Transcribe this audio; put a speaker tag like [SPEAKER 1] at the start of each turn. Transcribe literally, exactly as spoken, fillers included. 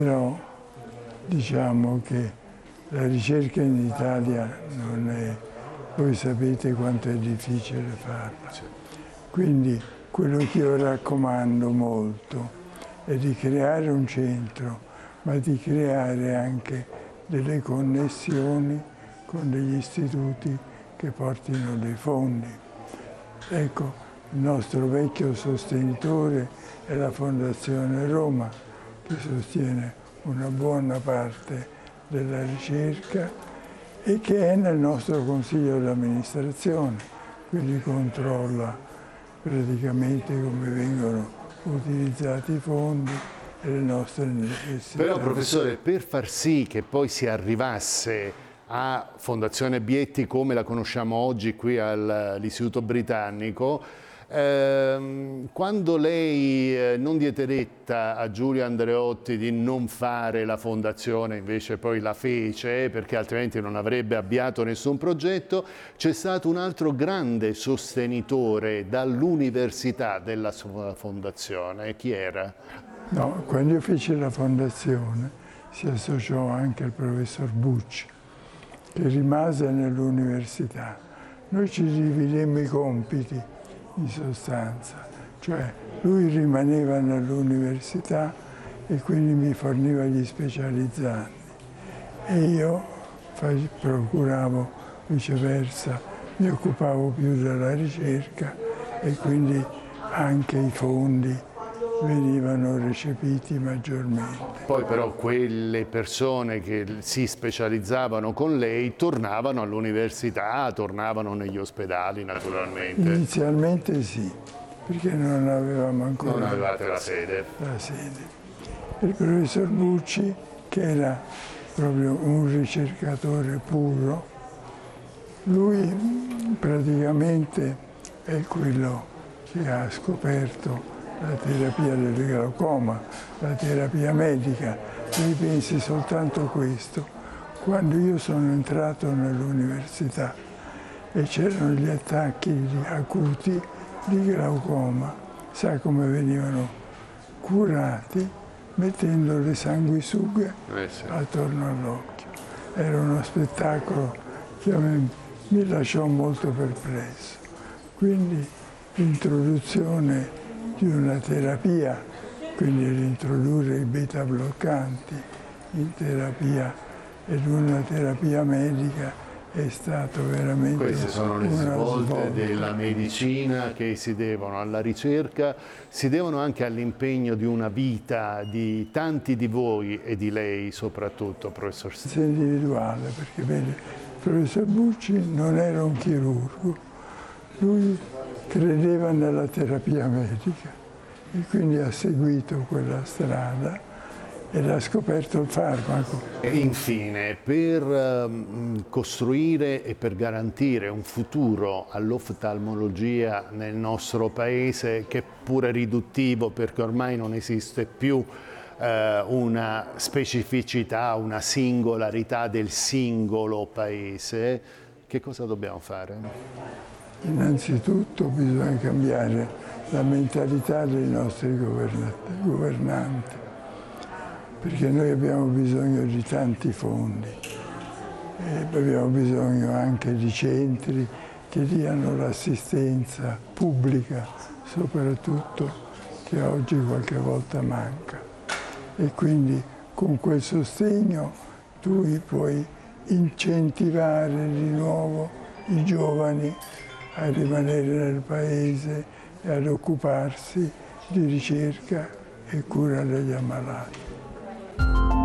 [SPEAKER 1] Però diciamo che la ricerca in Italia non è, voi sapete quanto è difficile farla. Quindi quello che io raccomando molto è di creare un centro, ma di creare anche delle connessioni con degli istituti che portino dei fondi. Ecco, il nostro vecchio sostenitore è la Fondazione Roma, che sostiene una buona parte della ricerca e che è nel nostro Consiglio d'amministrazione, quindi controlla praticamente come vengono utilizzati i fondi e le nostre necessità.
[SPEAKER 2] Però professore, per far sì che poi si arrivasse a Fondazione Bietti come la conosciamo oggi qui all'Istituto Britannico, ehm, quando lei eh, non diede retta a Giulio Andreotti di non fare la fondazione, invece poi la fece perché altrimenti non avrebbe avviato nessun progetto, c'è stato un altro grande sostenitore dall'università della sua fondazione. Chi era?
[SPEAKER 1] No, quando io feci la fondazione si associò anche il professor Bucci, che rimase nell'università. Noi ci dividemmo i compiti in sostanza, cioè lui rimaneva nell'università e quindi mi forniva gli specializzandi e io procuravo viceversa, mi occupavo più della ricerca e quindi anche i fondi venivano recepiti maggiormente.
[SPEAKER 2] Poi però quelle persone che si specializzavano con lei tornavano all'università, tornavano negli ospedali naturalmente.
[SPEAKER 1] Inizialmente sì, perché non avevamo ancora
[SPEAKER 2] non avevate la sede.
[SPEAKER 1] La sede. Il professor Bucci, che era proprio un ricercatore puro, lui praticamente è quello che ha scoperto la terapia del glaucoma, la terapia medica. Lei pensi soltanto questo. Quando io sono entrato nell'università e c'erano gli attacchi acuti di glaucoma, sa come venivano curati? Mettendo le sanguisughe
[SPEAKER 2] eh sì.
[SPEAKER 1] attorno all'occhio. Era uno spettacolo che a me mi lasciò molto perplesso. Quindi l'introduzione di una terapia, quindi l'introdurre i beta bloccanti in terapia ed una terapia medica è stato veramente
[SPEAKER 2] Queste sono le
[SPEAKER 1] una
[SPEAKER 2] svolte
[SPEAKER 1] svolta.
[SPEAKER 2] della medicina che si devono alla ricerca, si devono anche all'impegno di una vita di tanti di voi e di lei soprattutto, professor Stini.
[SPEAKER 1] È individuale, perché vede, il professor Bucci non era un chirurgo, lui credeva nella terapia medica e quindi ha seguito quella strada ed ha scoperto il farmaco.
[SPEAKER 2] E infine, per um, costruire e per garantire un futuro all'oftalmologia nel nostro paese, che è pure riduttivo perché ormai non esiste più eh, una specificità, una singolarità del singolo paese, che cosa dobbiamo fare?
[SPEAKER 1] Innanzitutto bisogna cambiare la mentalità dei nostri governanti, perché noi abbiamo bisogno di tanti fondi e abbiamo bisogno anche di centri che diano l'assistenza pubblica, soprattutto, che oggi qualche volta manca. E quindi con quel sostegno tu puoi incentivare di nuovo i giovani a rimanere nel paese e ad occuparsi di ricerca e cura degli ammalati.